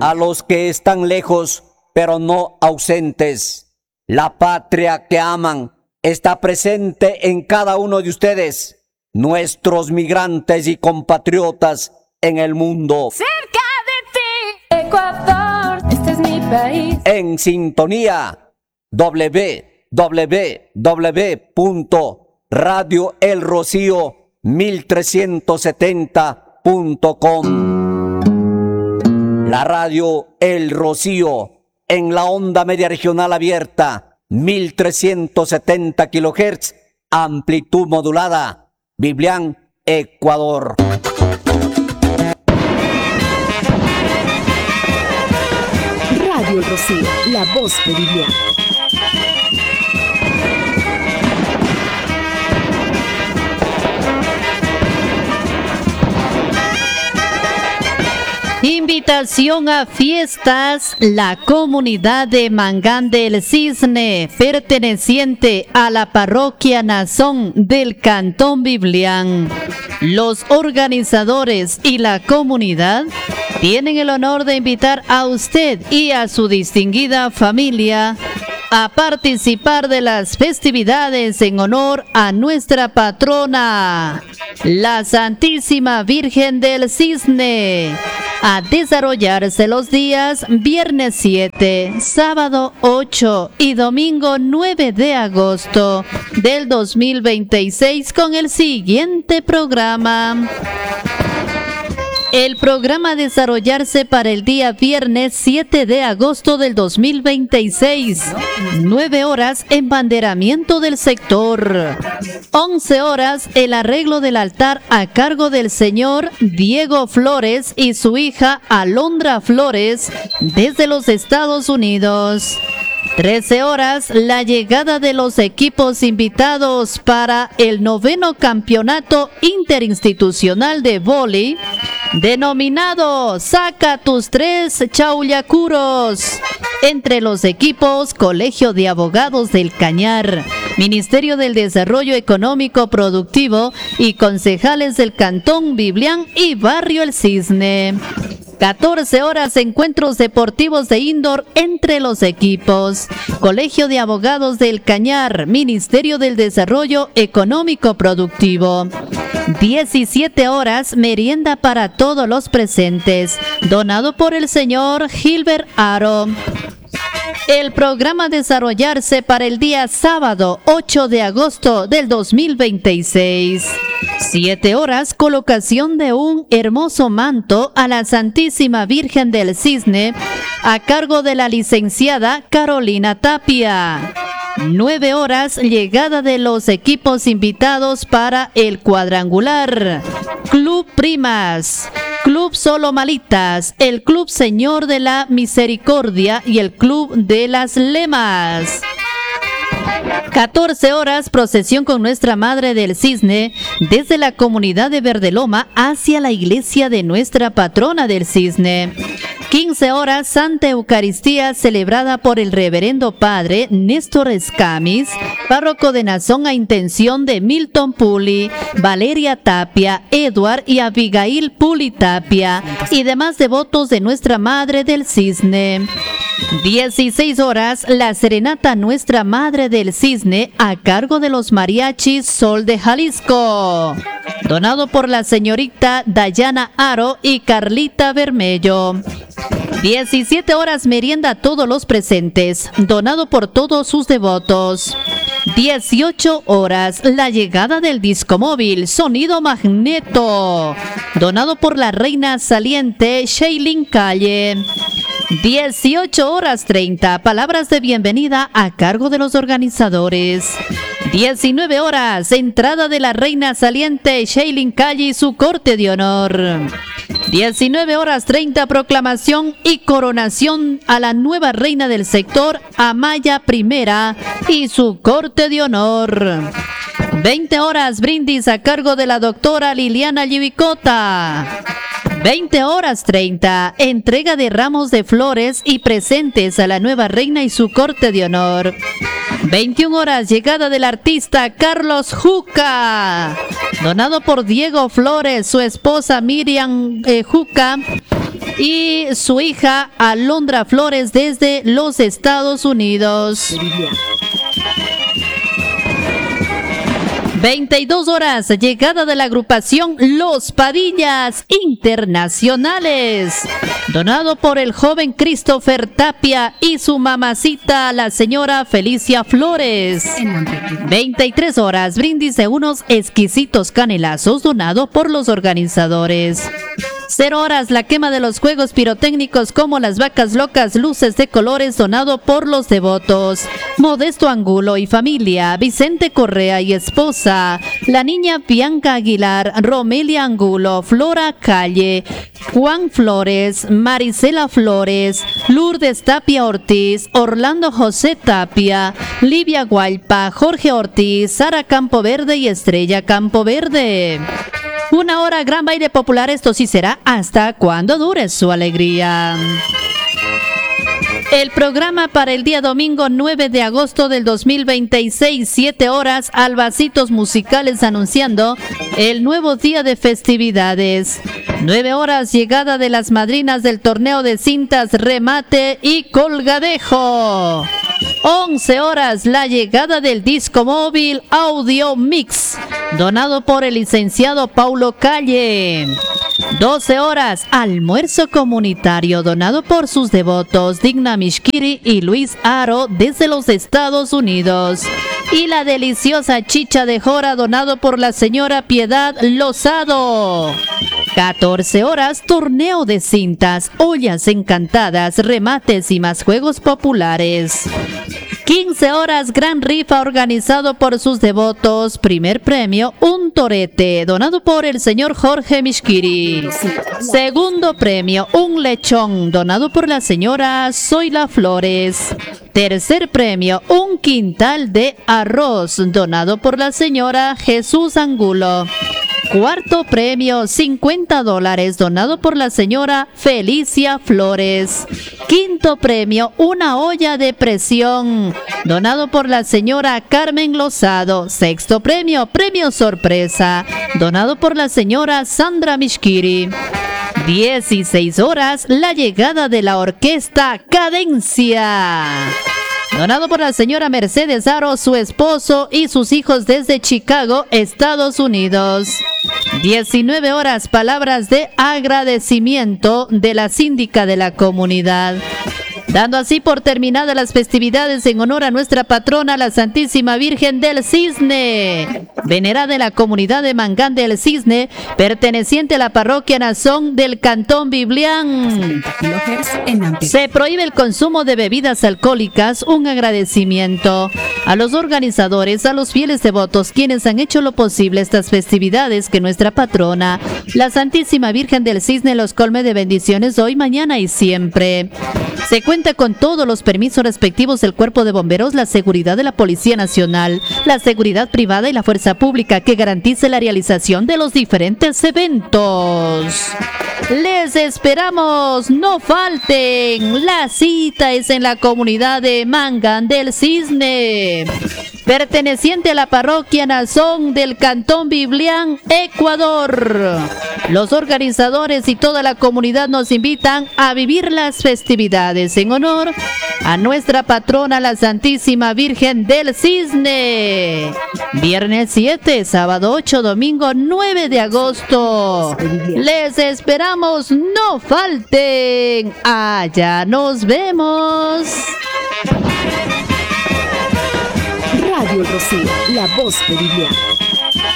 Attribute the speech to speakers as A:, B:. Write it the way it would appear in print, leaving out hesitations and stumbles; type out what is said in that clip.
A: a los que están lejos, pero no ausentes. La patria que aman está presente en cada uno de ustedes, nuestros migrantes y compatriotas en el mundo.
B: Cerca de ti, Ecuador, este es mi país.
A: En sintonía, www.radioelrocío1370.com. La radio El Rocío en la onda media regional abierta, 1370 kHz, amplitud modulada, Biblián, Ecuador.
C: Radio El Rocío, la voz de Biblián.
D: Invitación a fiestas. La comunidad de Mangán del Cisne, perteneciente a la parroquia Nazón del Cantón Biblián. Los organizadores y la comunidad tienen el honor de invitar a usted y a su distinguida familia a participar de las festividades en honor a nuestra patrona, la Santísima Virgen del Cisne, a desarrollarse los días viernes 7, sábado 8 y domingo 9 de agosto del 2026 con el siguiente programa. El programa a desarrollarse para el día viernes 7 de agosto del 2026. 9 horas, embanderamiento del sector. 11 horas, el arreglo del altar a cargo del señor Diego Flores y su hija Alondra Flores desde los Estados Unidos. 13 horas, la llegada de los equipos invitados para el 9º campeonato interinstitucional de vóley, denominado Saca tus 3 Chaullacuros, entre los equipos Colegio de Abogados del Cañar, Ministerio del Desarrollo Económico Productivo y concejales del Cantón Biblián y Barrio El Cisne. 14 horas, encuentros deportivos de indoor entre los equipos. Colegio de Abogados del Cañar, Ministerio del Desarrollo Económico Productivo. 17 horas, merienda para todos los presentes, donado por el señor Gilbert Aro. El programa a desarrollarse para el día sábado 8 de agosto del 2026. 7 horas, colocación de un hermoso manto a la Santísima Virgen del Cisne a cargo de la licenciada Carolina Tapia. 9 horas, llegada de los equipos invitados para el cuadrangular. Club Primas, Club Solo Malitas, el Club Señor de la Misericordia y el Club de las Lemas. 14 horas, procesión con Nuestra Madre del Cisne desde la comunidad de Verdeloma hacia la iglesia de Nuestra Patrona del Cisne. 15 horas, Santa Eucaristía celebrada por el Reverendo Padre Néstor Escamis, párroco de Nazón a intención de Milton Puli, Valeria Tapia, Edward y Abigail Puli Tapia y demás devotos de Nuestra Madre del Cisne. 16 horas, la serenata Nuestra Madre del Cisne a cargo de los mariachis Sol de Jalisco, donado por la señorita Dayana Aro y Carlita Bermello. 17 horas, merienda a todos los presentes, donado por todos sus devotos. 18 horas, la llegada del disco móvil Sonido Magneto, donado por la reina saliente Shailin Calle. 18 horas 30, palabras de bienvenida a cargo de los organizadores. 19 horas, entrada de la reina saliente Shailin Calle y su corte de honor. 19 horas 30, proclamación y coronación a la nueva reina del sector, Amaya I y su corte de honor. 20 horas, brindis a cargo de la doctora Liliana Llibicota. 20 horas 30, entrega de ramos de flores y presentes a la nueva reina y su corte de honor. 21 horas, llegada del artista Carlos Juca, donado por Diego Flores, su esposa Miriam Juca y su hija Alondra Flores desde los Estados Unidos. 22 horas, llegada de la agrupación Los Padillas Internacionales, donado por el joven Christopher Tapia y su mamacita, la señora Felicia Flores. 23 horas, brindis de unos exquisitos canelazos, donado por los organizadores. 0 horas, la quema de los juegos pirotécnicos como las vacas locas, luces de colores, donado por los devotos. Modesto Angulo y familia, Vicente Correa y esposa, la niña Bianca Aguilar, Romelia Angulo, Flora Calle, Juan Flores, Marisela Flores, Lourdes Tapia Ortiz, Orlando José Tapia, Livia Gualpa, Jorge Ortiz, Sara Campoverde y Estrella Campoverde. 1 hora, gran baile popular, esto sí será hasta cuando dure su alegría. El programa para el día domingo 9 de agosto del 2026, 7 horas, albacitos musicales anunciando el nuevo día de festividades. 9 horas, llegada de las madrinas del torneo de cintas, remate y colgadejo. 11 horas, la llegada del disco móvil Audio Mix, donado por el licenciado Paulo Calle. 12 horas, almuerzo comunitario, donado por sus devotos Digna Mishkiri y Luis Aro desde los Estados Unidos. Y la deliciosa chicha de jora, donado por la señora Piedad Lozado. 14 horas, torneo de cintas, ollas encantadas, remates y más juegos populares. 15 horas, gran rifa organizado por sus devotos. Primer premio, un torete, donado por el señor Jorge Mishkiri. Segundo premio, un lechón, donado por la señora Zoila Flores. Tercer premio, un quintal de arroz, donado por la señora Jesús Angulo. Cuarto premio, $50, donado por la señora Felicia Flores. Quinto premio, una olla de presión, donado por la señora Carmen Lozado. Sexto premio, premio sorpresa, donado por la señora Sandra Mishkiri. 16 horas, la llegada de la orquesta Cadencia, donado por la señora Mercedes Aro, su esposo y sus hijos desde Chicago, Estados Unidos. 19 horas, palabras de agradecimiento de la síndica de la comunidad. Dando así por terminadas las festividades en honor a nuestra patrona, la Santísima Virgen del Cisne, venerada en la comunidad de Mangán del Cisne, perteneciente a la parroquia Nazón del Cantón Biblián. Se prohíbe el consumo de bebidas alcohólicas. Un agradecimiento a los organizadores, a los fieles devotos, quienes han hecho lo posible estas festividades, que nuestra patrona, la Santísima Virgen del Cisne, los colme de bendiciones hoy, mañana y siempre. Se cuenta con todos los permisos respectivos del Cuerpo de Bomberos, la seguridad de la Policía Nacional, la seguridad privada y la fuerza pública que garantice la realización de los diferentes eventos. Les esperamos, no falten. La cita es en la comunidad de Mangán del Cisne, perteneciente a la parroquia Nazón del Cantón Biblián, Ecuador. Los organizadores y toda la comunidad nos invitan a vivir las festividades en honor a nuestra patrona, la Santísima Virgen del Cisne. Viernes 7, sábado 8, domingo 9 de agosto. Les esperamos, no falten. Allá nos vemos.
C: Radio El Rocío, la voz de Biblia.